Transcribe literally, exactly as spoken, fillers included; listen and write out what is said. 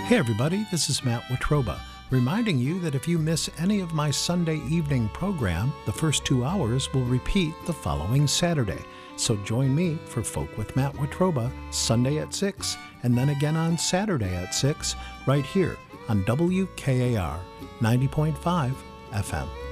Hey everybody, this is Matt Watroba, reminding you that if you miss any of my Sunday evening program, the first two hours will repeat the following Saturday. So join me for Folk with Matt Watroba Sunday at six, and then again on Saturday at six, right here on W K A R ninety point five F M.